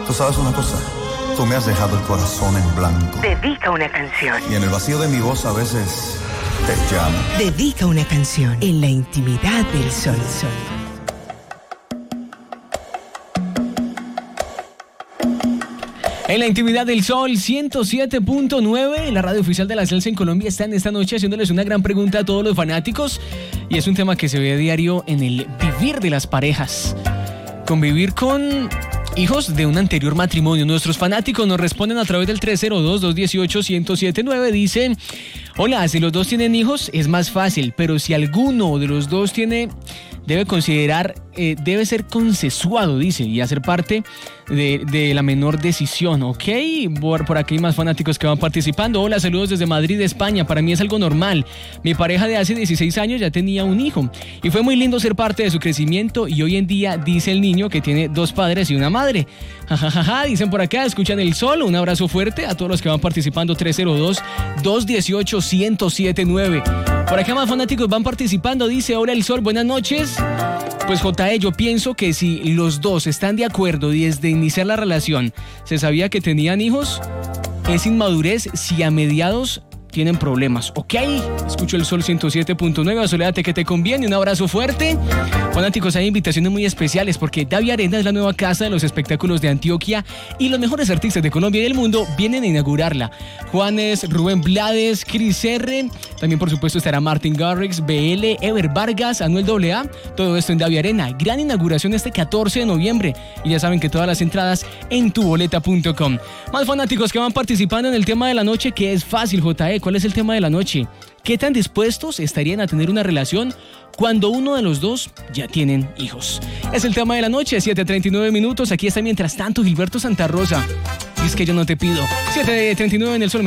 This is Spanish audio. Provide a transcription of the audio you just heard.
Tú sabes una cosa, tú me has dejado el corazón en blanco. Dedica una canción. Y en el vacío de mi voz a veces te llamo. Dedica una canción en la intimidad del Sol. En la intimidad del Sol 107.9, la radio oficial de la salsa en Colombia está en esta noche haciéndoles una gran pregunta a todos los fanáticos y es un tema que se ve a diario en el vivir de las parejas. Convivir con hijos de un anterior matrimonio. Nuestros fanáticos nos responden a través del 302-218-1079. Dicen: hola, si los dos tienen hijos es más fácil, pero si alguno de los dos debe considerar, debe ser consensuado, dice, y hacer parte de la menor decisión, ¿ok? Por aquí hay más fanáticos que van participando. Hola, saludos desde Madrid, España. Para mí es algo normal. Mi pareja de hace 16 años ya tenía un hijo y fue muy lindo ser parte de su crecimiento y hoy en día dice el niño que tiene 2 padres y una madre. Jajajaja, dicen por acá, escuchan el Sol. Un abrazo fuerte a todos los que van participando. 302-218-1079. Por acá más fanáticos van participando. Dice: hola, el Sol, buenas noches. Pues JE, yo pienso que si los dos están de acuerdo desde iniciar la relación, se sabía que tenían hijos, es inmadurez si a mediados tienen problemas, ¿ok? Escucho el Sol 107.9, Soledad, que te conviene, un abrazo fuerte. Fanáticos, hay invitaciones muy especiales porque Davia Arena es la nueva casa de los espectáculos de Antioquia y los mejores artistas de Colombia y del mundo vienen a inaugurarla. Juanes, Rubén Blades, Cris R, también por supuesto estará Martin Garrix, BL, Ever Vargas, Anuel AA, todo esto en Davia Arena. Gran inauguración este 14 de noviembre y ya saben que todas las entradas en tuboleta.com. Más fanáticos que van participando en el tema de la noche, que es fácil, JE. ¿Cuál es el tema de la noche? ¿Qué tan dispuestos estarían a tener una relación cuando uno de los dos ya tienen hijos? Es el tema de la noche, 7:39 minutos. Aquí está mientras tanto Gilberto Santa Rosa. Es que yo no te pido. 7:39 en el Sol.